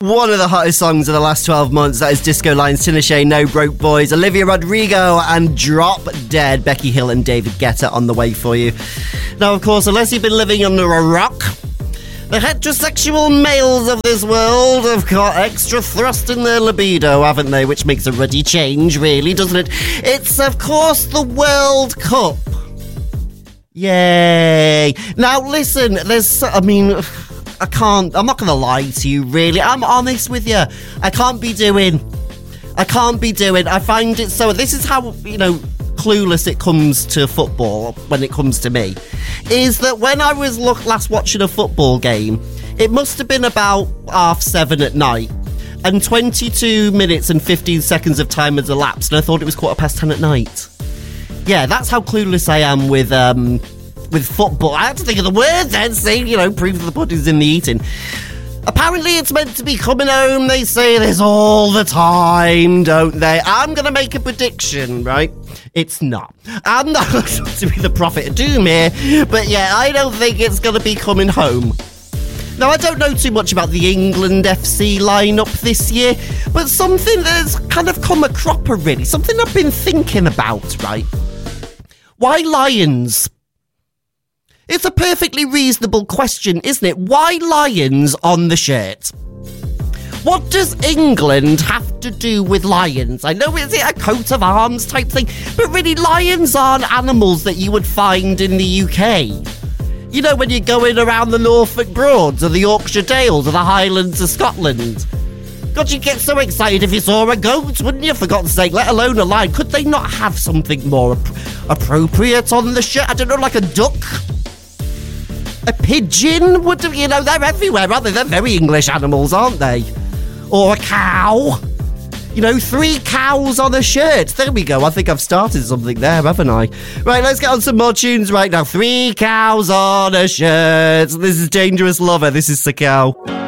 One of the hottest songs of the last 12 months, that is Disco Lions, Tinashe, No Broke Boys, Olivia Rodrigo and Drop Dead, Becky Hill and David Guetta on the way for you. Now, of course, unless you've been living under a rock, the heterosexual males of this world have got extra thrust in their libido, haven't they? Which makes a ruddy change, really, doesn't it? It's, of course, the World Cup. Yay. Now, listen, I'm not going to lie to you, really. I'm honest with you. I can't be doing. I find it so... This is how, clueless it comes to football when it comes to me. Is that when I was last watching a football game, it must have been about 7:30 at night. And 22 minutes and 15 seconds of time has elapsed. And I thought it was 10:15 at night. Yeah, that's how clueless I am with football. I had to think of the words then, see, proof of the pudding's in the eating. Apparently it's meant to be coming home. They say this all the time, don't they? I'm going to make a prediction, right? It's not. I'm not going to be the prophet of doom here, but yeah, I don't think it's going to be coming home. Now, I don't know too much about the England FC lineup this year, but something that's kind of come a cropper, really. Something I've been thinking about, right? Why Lions? It's a perfectly reasonable question, isn't it? Why Lions on the shirt? What does England have to do with lions? I know it's a coat of arms type thing, but really lions aren't animals that you would find in the UK. When you're going around the Norfolk Broads or the Yorkshire Dales or the Highlands of Scotland. God, you'd get so excited if you saw a goat, wouldn't you, for God's sake, let alone a lion. Could they not have something more appropriate on the shirt? I don't know, like a duck? A pigeon? They're everywhere, aren't they? They're very English animals, aren't they? Or a cow. 3 cows on a shirt. There we go. I think I've started something there, haven't I? Right, let's get on some more tunes right now. 3 cows on a shirt. This is Dangerous Lover. This is Sakau.